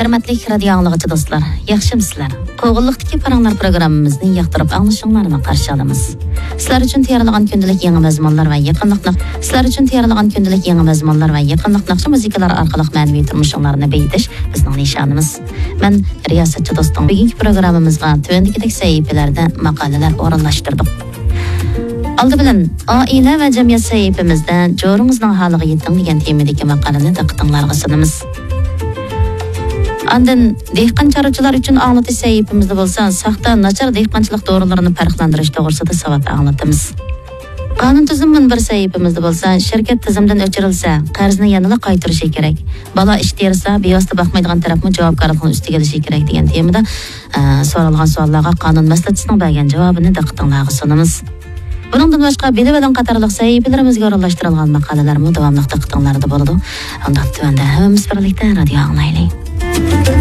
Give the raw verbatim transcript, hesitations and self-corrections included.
Hörmətli radio anlıqçı dostlar, yaxşımsızlar? Qoğulluqdakı paranlar proqramımızını yaxtırıb anlaşınlarını qarşı alımız. Sizler üçün tayarlanan gündəlik yeni məzmunlar və yaxınlıqlıq, sizler üçün tayarlanan gündəlik yeni məzmunlar və yaxınlıqlıq muzikalar arqalıq mənəvi turmuşlarını beyitiş bizning nişanımız. Mən riyasətçi dostum, bugünkü proqramımızga tövəndikidək səhifələrdə maqalalar orunlaşdırdık. Aldı bilan oila va jamiyat sahifamizda jo'ringizning holiga yeting degan temadagi maqolani diqqatingizga sunamiz. Andan dehqon chorvachilar uchun anglatish sahifamizda bo'lsa, saxta nachar dehqonchilik dorilarini farqlantirish to'g'risida savat anglatamiz. Qonun tuzumi bir sahifamizda bo'lsa, shirkat tizimdan o'chirilsa, qarzni yanada qaytarishi kerak. Bola ish tersa, bevosita baxmaydigan tarafmi javobgarlikni ustiga olishi kerak degan temada so'ralgan savollarga qonun maslahatchisining bergan javobini diqqatingizga sunamiz. Buningdan boshqa bilim qatorliq sahifalarimizga o'rinlashtirilgan maqolalarni davomli diqqatingizda bo'ladi. Unda tuvanda hammamiz birlikda radio anglaylik.